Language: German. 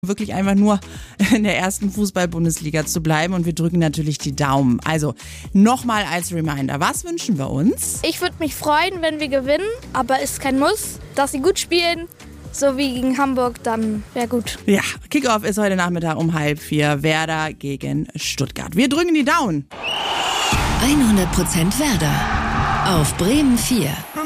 wirklich einfach nur in der ersten Fußball-Bundesliga zu bleiben und wir drücken natürlich die Daumen. Also nochmal als Reminder, was wünschen wir uns? Ich würde mich freuen, wenn wir gewinnen, aber ist kein Muss, dass sie gut spielen, so wie gegen Hamburg, dann wäre gut. Ja, Kickoff ist heute Nachmittag um 3:30, Werder gegen Stuttgart. Wir drücken die Daumen. 100% Werder auf Bremen 4.